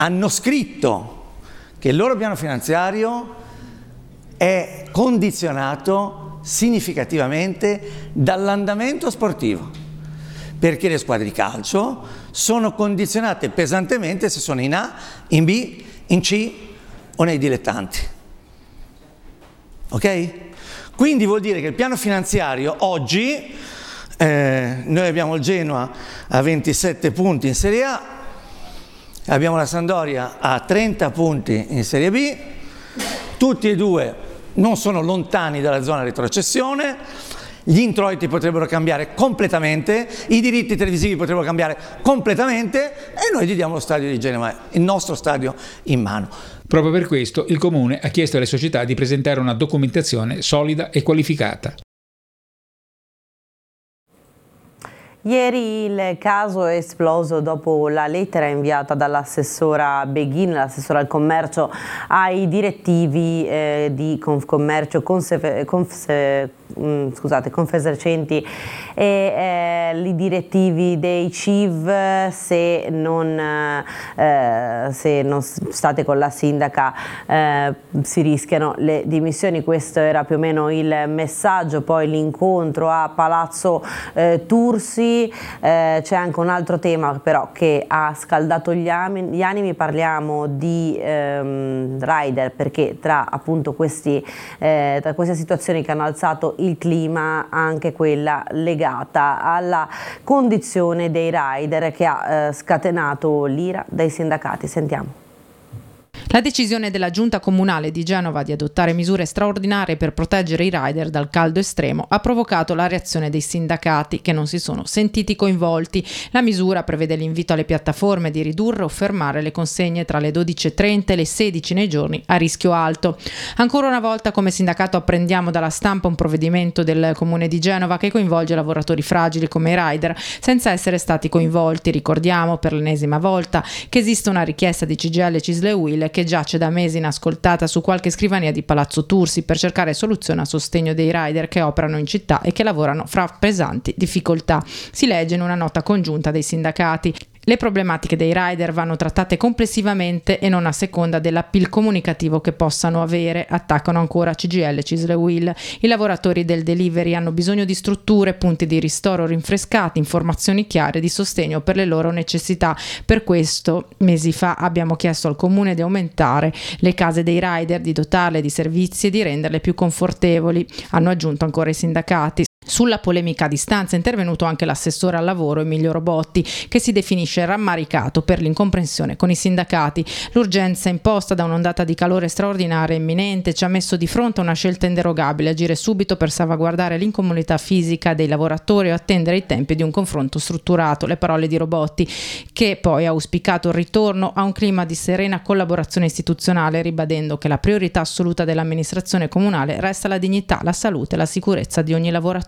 hanno scritto che il loro piano finanziario è condizionato significativamente dall'andamento sportivo, perché le squadre di calcio sono condizionate pesantemente se sono in A, in B, in C o nei dilettanti. Ok? Quindi vuol dire che il piano finanziario oggi, noi abbiamo il Genoa a 27 punti in Serie A, abbiamo la Sampdoria a 30 punti in Serie B, tutti e due non sono lontani dalla zona retrocessione, gli introiti potrebbero cambiare completamente, i diritti televisivi potrebbero cambiare completamente e noi gli diamo lo stadio di Genova, il nostro stadio, in mano. Proprio per questo il Comune ha chiesto alle società di presentare una documentazione solida e qualificata. Ieri il caso è esploso dopo la lettera inviata dall'assessora Beghin, l'assessora al commercio, ai direttivi di Confcommercio, Confesercenti e i direttivi dei CIV. Se non state con la sindaca si rischiano le dimissioni. Questo era più o meno il messaggio. Poi l'incontro a Palazzo Tursi. C'è anche un altro tema però che ha scaldato gli animi, parliamo di rider, perché tra appunto queste situazioni che hanno alzato il clima, anche quella legata alla condizione dei rider che ha scatenato l'ira dei sindacati. Sentiamo. La decisione della Giunta Comunale di Genova di adottare misure straordinarie per proteggere i rider dal caldo estremo ha provocato la reazione dei sindacati, che non si sono sentiti coinvolti. La misura prevede l'invito alle piattaforme di ridurre o fermare le consegne tra le 12.30 e le 16 nei giorni a rischio alto. Ancora una volta, come sindacato, apprendiamo dalla stampa un provvedimento del Comune di Genova che coinvolge lavoratori fragili come i rider, senza essere stati coinvolti. Ricordiamo per l'ennesima volta che esiste una richiesta di CGIL e CISL e UIL che giace da mesi inascoltata su qualche scrivania di Palazzo Tursi per cercare soluzioni a sostegno dei rider che operano in città e che lavorano fra pesanti difficoltà. Si legge in una nota congiunta dei sindacati. Le problematiche dei rider vanno trattate complessivamente e non a seconda dell'appeal comunicativo che possano avere, attaccano ancora CGIL, CISL e UIL. I lavoratori del delivery hanno bisogno di strutture, punti di ristoro rinfrescati, informazioni chiare di sostegno per le loro necessità. Per questo, mesi fa, abbiamo chiesto al Comune di aumentare le case dei rider, di dotarle di servizi e di renderle più confortevoli, hanno aggiunto ancora i sindacati. Sulla polemica a distanza è intervenuto anche l'assessore al lavoro Emilio Robotti, che si definisce rammaricato per l'incomprensione con i sindacati. L'urgenza imposta da un'ondata di calore straordinaria e imminente ci ha messo di fronte a una scelta inderogabile: agire subito per salvaguardare l'incolumità fisica dei lavoratori o attendere i tempi di un confronto strutturato. Le parole di Robotti, che poi ha auspicato il ritorno a un clima di serena collaborazione istituzionale, ribadendo che la priorità assoluta dell'amministrazione comunale resta la dignità, la salute e la sicurezza di ogni lavoratore.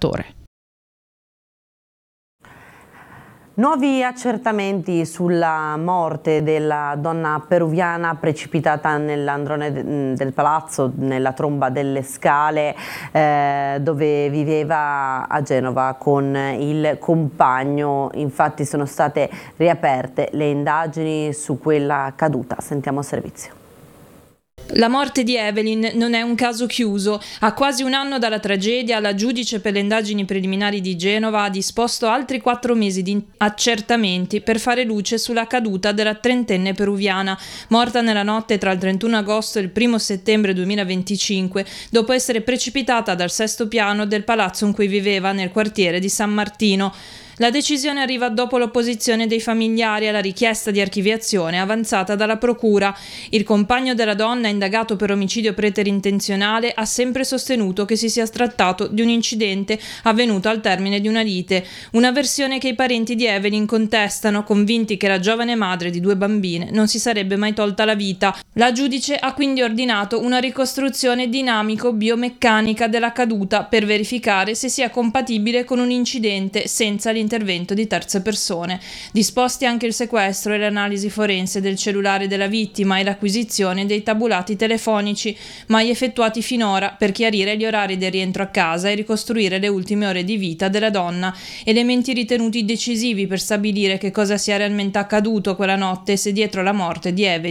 Nuovi accertamenti sulla morte della donna peruviana precipitata nell'androne del palazzo, nella tromba delle Scale, dove viveva a Genova con il compagno. Infatti sono state riaperte le indagini su quella caduta. Sentiamo il servizio. La morte di Evelyn non è un caso chiuso. A quasi un anno dalla tragedia, la giudice per le indagini preliminari di Genova ha disposto altri 4 mesi di accertamenti per fare luce sulla caduta della trentenne peruviana, morta nella notte tra il 31 agosto e il 1 settembre 2025, dopo essere precipitata dal 6° piano del palazzo in cui viveva nel quartiere di San Martino. La decisione arriva dopo l'opposizione dei familiari alla richiesta di archiviazione avanzata dalla procura. Il compagno della donna, indagato per omicidio preterintenzionale, ha sempre sostenuto che si sia trattato di un incidente avvenuto al termine di una lite, una versione che i parenti di Evelyn contestano, convinti che la giovane madre di 2 bambine non si sarebbe mai tolta la vita. La giudice ha quindi ordinato una ricostruzione dinamico-biomeccanica della caduta per verificare se sia compatibile con un incidente senza l'intervento di terze persone. Disposti anche il sequestro e l'analisi forense del cellulare della vittima e l'acquisizione dei tabulati telefonici mai effettuati finora per chiarire gli orari del rientro a casa e ricostruire le ultime ore di vita della donna, elementi ritenuti decisivi per stabilire che cosa sia realmente accaduto quella notte e se dietro la morte di Evelyn